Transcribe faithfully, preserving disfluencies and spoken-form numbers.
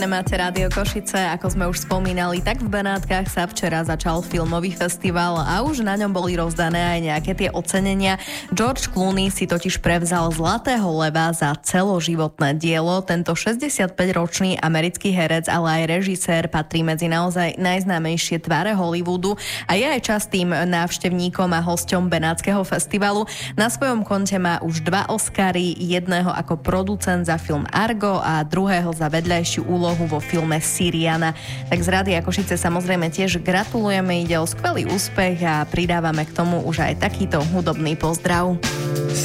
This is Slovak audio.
Máte Rádio Košice, ako sme už spomínali, tak v Benátkach sa včera začal filmový festival a už na ňom boli rozdané aj nejaké tie ocenenia. George Clooney si totiž prevzal Zlatého leva za celoživotné dielo. Tento šesťdesiatpäťročný americký herec, ale aj režisér patrí medzi naozaj najznámejšie tváre Hollywoodu a je aj častým návštevníkom a hosťom Benátskeho festivalu. Na svojom konte má už dva Oscary, jedného ako producent za film Argo a druhého za vedľajšiu úlohu vo filme Syriana. Tak z Rádia Košice samozrejme tiež gratulujeme, ide o skvelý úspech a pridávame k tomu už aj takýto hudobný pozdrav.